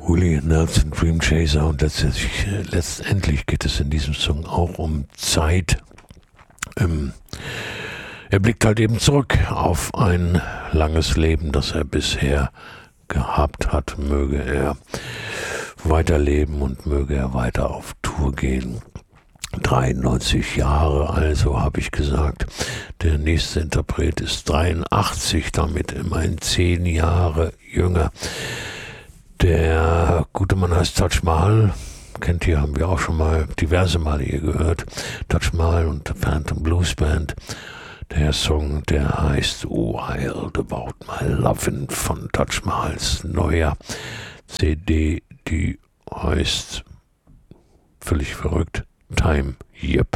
Willie Nelson, Dream Chaser, und letztendlich geht es in diesem Song auch um Zeit. Er blickt halt eben zurück auf ein langes Leben, das er bisher gehabt hat. Möge er weiterleben und möge er weiter auf Tour gehen. 93 Jahre, also habe ich gesagt. Der nächste Interpret ist 83, damit immerhin 10 Jahre jünger. Der gute Mann heißt Taj Mahal. Kennt ihr, haben wir auch schon mal diverse Male hier gehört. Taj Mahal und The Phantom Blues Band. Der Song, der heißt Wild About My Lovin' von Taj Mahals neuer CD, die heißt völlig verrückt Time Yep.